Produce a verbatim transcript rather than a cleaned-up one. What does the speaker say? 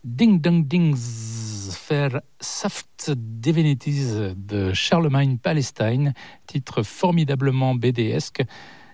Ding Dong Dings, faire Soft Divinities de Charlemagne Palestine, titre formidablement B D esque,